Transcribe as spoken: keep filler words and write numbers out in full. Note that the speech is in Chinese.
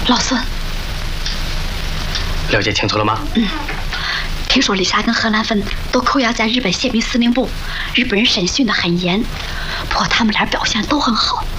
老孙， 了解清楚了吗？ 嗯，听说丽莎跟何兰芬都扣押在日本宪兵司令部，日本人审讯的很严，不过他们俩表现都很好。